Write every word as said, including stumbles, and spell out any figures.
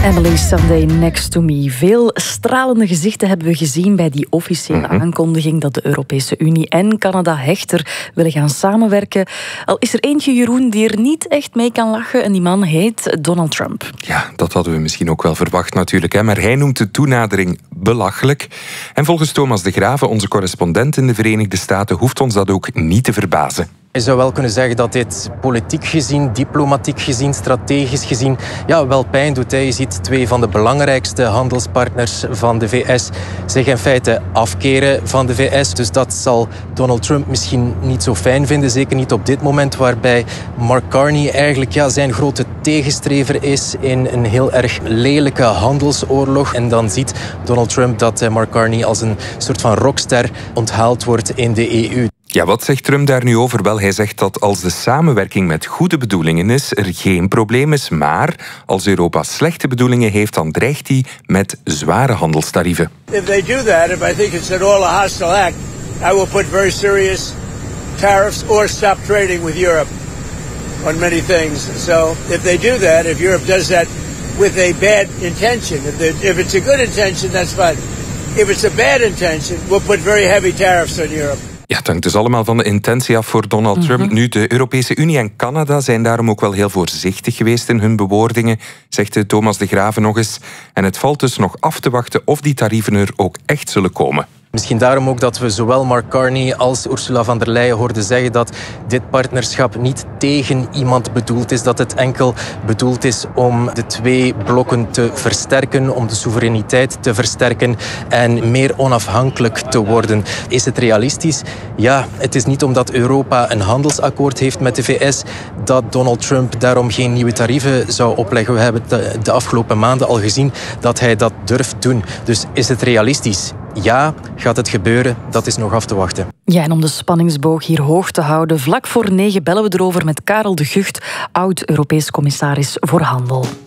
Emily Sunday Next to Me. Veel stralende gezichten hebben we gezien bij die officiële mm-hmm. aankondiging dat de Europese Unie en Canada hechter willen gaan samenwerken. Al is er eentje, Jeroen, die er niet echt mee kan lachen en die man heet Donald Trump. Ja, dat hadden we misschien ook wel verwacht natuurlijk, hè? Maar hij noemt de toenadering belachelijk. En volgens Thomas de Graeve, onze correspondent in de Verenigde Staten, hoeft ons dat ook niet te verbazen. Je zou wel kunnen zeggen dat dit politiek gezien, diplomatiek gezien, strategisch gezien ja, wel pijn doet. Je ziet twee van de belangrijkste handelspartners van de V S zich in feite afkeren van de V S. Dus dat zal Donald Trump misschien niet zo fijn vinden. Zeker niet op dit moment waarbij Mark Carney eigenlijk ja, zijn grote tegenstrever is in een heel erg lelijke handelsoorlog. En dan ziet Donald Trump dat Mark Carney als een soort van rockster onthaald wordt in de E U. Ja, wat zegt Trump daar nu over? Wel, hij zegt dat als de samenwerking met goede bedoelingen is, er geen probleem is. Maar als Europa slechte bedoelingen heeft, dan dreigt hij met zware handelstarieven. If they do that, if I think it's at all a hostile act, I will put very serious tariffs or stop trading with Europe on many things. So if they do that, if Europe does that with a bad intention, if, they, if it's a good intention, that's fine. If it's a bad intention, we'll put very heavy tariffs on Europe. Ja, het hangt dus allemaal van de intentie af voor Donald Trump. Mm-hmm. Nu, de Europese Unie en Canada zijn daarom ook wel heel voorzichtig geweest in hun bewoordingen, zegt Thomas de Graeve nog eens. En het valt dus nog af te wachten of die tarieven er ook echt zullen komen. Misschien daarom ook dat we zowel Mark Carney als Ursula von der Leyen hoorden zeggen dat dit partnerschap niet tegen iemand bedoeld is. Dat het enkel bedoeld is om de twee blokken te versterken, om de soevereiniteit te versterken en meer onafhankelijk te worden. Is het realistisch? Ja, het is niet omdat Europa een handelsakkoord heeft met de V S dat Donald Trump daarom geen nieuwe tarieven zou opleggen. We hebben de, de afgelopen maanden al gezien dat hij dat durft doen. Dus is het realistisch? Ja, gaat het gebeuren? Dat is nog af te wachten. Ja, en om de spanningsboog hier hoog te houden, vlak voor negen bellen we erover met Karel de Gucht, oud-Europees commissaris voor handel.